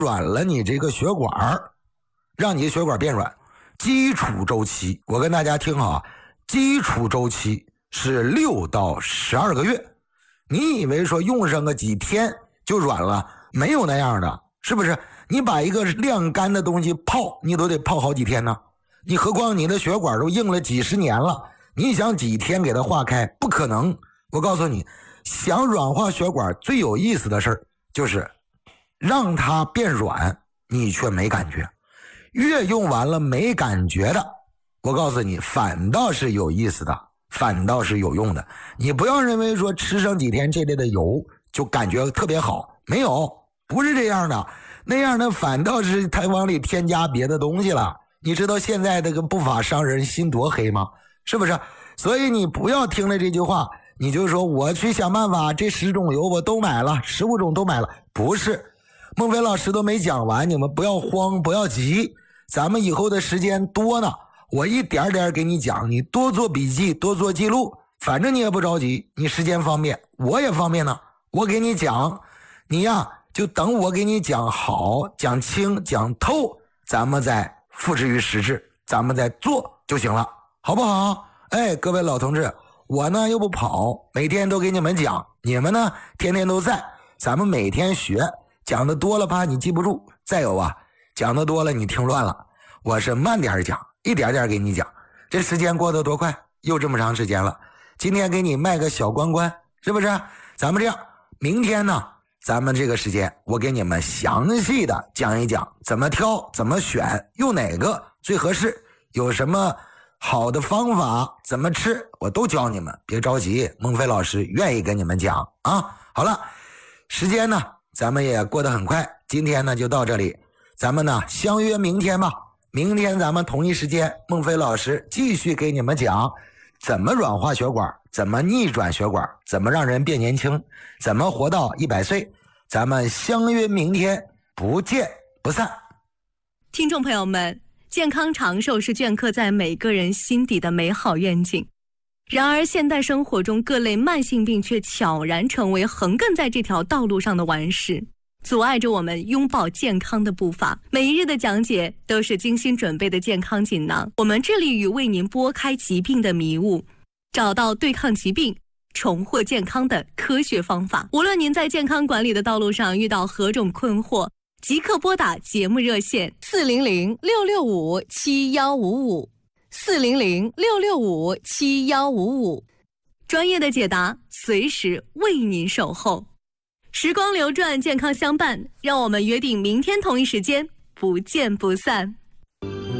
软了你这个血管，让你的血管变软。基础周期，我跟大家听好，基础周期是6到12个月。你以为说用上个几天就软了，没有那样的，是不是？你把一个晾干的东西泡，你都得泡好几天呢。你何况你的血管都硬了几十年了，你想几天给它化开，不可能。我告诉你，想软化血管最有意思的事儿就是让它变软，你却没感觉。越用完了没感觉的，我告诉你，反倒是有意思的，反倒是有用的。你不要认为说吃上几天这类的油就感觉特别好，没有，不是这样的。那样的反倒是它往里添加别的东西了。你知道现在这个不法商人心多黑吗？是不是？所以你不要听了这句话你就说我去想办法，这10种油我都买了，15种都买了。不是，孟非老师都没讲完，你们不要慌，不要急，咱们以后的时间多呢，我一点点给你讲，你多做笔记，多做记录，反正你也不着急，你时间方便，我也方便呢。我给你讲，你呀就等我给你讲好，讲清，讲透，咱们再付之于实质，咱们再做就行了，好不好？哎，各位老同志，我呢又不跑，每天都给你们讲，你们呢天天都在，咱们每天学，讲的多了怕你记不住，再有啊，讲的多了你听乱了，我是慢点讲，一点点给你讲。这时间过得多快，又这么长时间了。今天给你卖个小关关，是不是？咱们这样，明天呢咱们这个时间我给你们详细的讲一讲怎么挑，怎么选，用哪个最合适，有什么好的方法，怎么吃，我都教你们，别着急，孟非老师愿意跟你们讲啊。好了，时间呢咱们也过得很快，今天呢就到这里，咱们呢相约明天吧。明天咱们同一时间，孟非老师继续给你们讲怎么软化血管，怎么逆转血管，怎么让人变年轻，怎么活到100岁。咱们相约明天，不见不散。 听众朋友们，健康长寿是镌刻在每个人心底的美好愿景。然而现代生活中各类慢性病却悄然成为横亘在这条道路上的顽石，阻碍着我们拥抱健康的步伐。每一日的讲解都是精心准备的健康锦囊，我们致力于为您拨开疾病的迷雾，找到对抗疾病、重获健康的科学方法。无论您在健康管理的道路上遇到何种困惑，即刻拨打节目热线400-665-7155 400-665-7155，专业的解答随时为您守候。时光流转，健康相伴，让我们约定明天同一时间不见不散。